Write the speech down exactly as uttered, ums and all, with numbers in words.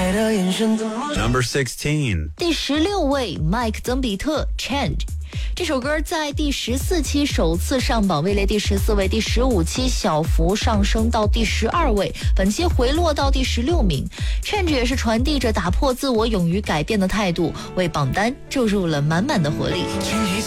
Number sixteen. 第十六位 Mike 曾比特 Change。这首歌在第十四期首次上榜，位列第十四位，第十五期小幅上升到第十二位，本期回落到第十六名。Change 也是传递着打破自我、勇于改变的态度，为榜单注入了满满的活力。